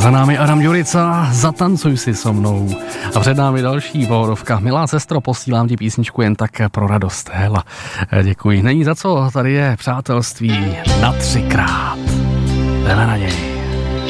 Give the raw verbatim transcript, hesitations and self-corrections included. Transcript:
Za námi Adam Ďurica, Zatancuj si so mnou. A před námi další pohodovka. Milá sestro, posílám ti písničku jen tak pro radost. Hela, děkuji. Není za co, tady je přátelství na třikrát. Jdeme na něj.